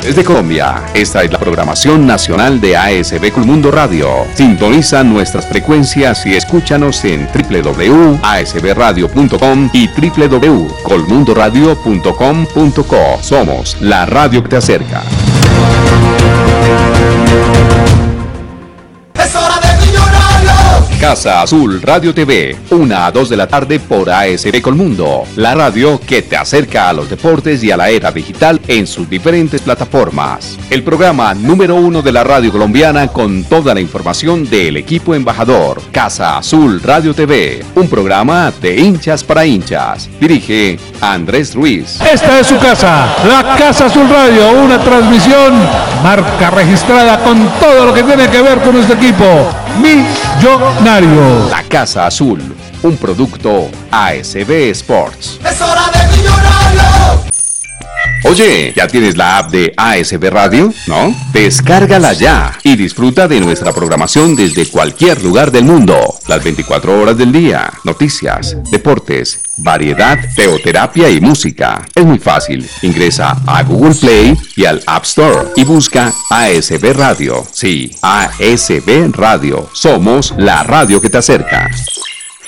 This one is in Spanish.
Desde Colombia, esta es la programación nacional de ASB Colmundo Radio. Sintoniza nuestras frecuencias y escúchanos en www.asbradio.com y www.colmundoradio.com.co. Somos la radio que te acerca. ¡Es hora de Millonarios! Casa Azul Radio TV, 1 a 2 de la tarde por ASB Colmundo, la radio que te acerca a los deportes y a la era digital en sus diferentes plataformas. El programa número 1 de la radio colombiana con toda la información del equipo embajador. Casa Azul Radio TV, un programa de hinchas para hinchas. Dirige Andrés Ruiz. Esta es su casa, la Casa Azul Radio, una transmisión marca registrada con todo lo que tiene que ver con nuestro equipo millonario. La Casa Azul, un producto ASB Sports. ¡Es hora de Millonarios! Oye, ¿ya tienes la app de ASB Radio? ¿No? Descárgala ya y disfruta de nuestra programación desde cualquier lugar del mundo. Las 24 horas del día, noticias, deportes, variedad, teoterapia y música. Es muy fácil. Ingresa a Google Play y al App Store y busca ASB Radio. Sí, ASB Radio. Somos la radio que te acerca.